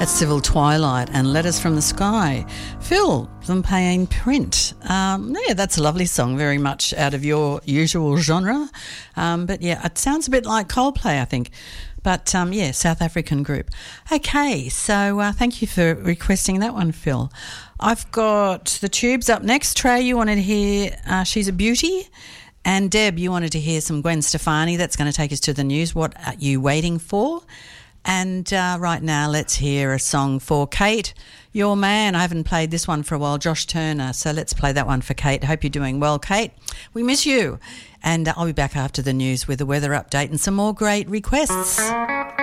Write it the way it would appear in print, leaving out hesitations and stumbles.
That's Civil Twilight and Letters from the Sky. Phil from Payne Print. That's a lovely song, very much out of your usual genre. But yeah, it sounds a bit like Coldplay, I think. But South African group. Okay, so thank you for requesting that one, Phil. I've got the Tubes up next. Trey, you wanted to hear She's a Beauty. And Deb, you wanted to hear some Gwen Stefani. That's going to take us to the news. What are you waiting for? And right now, let's hear a song for Kate, Your Man. I haven't played this one for a while, Josh Turner. So let's play that one for Kate. Hope you're doing well, Kate. We miss you. And I'll be back after the news with a weather update and some more great requests.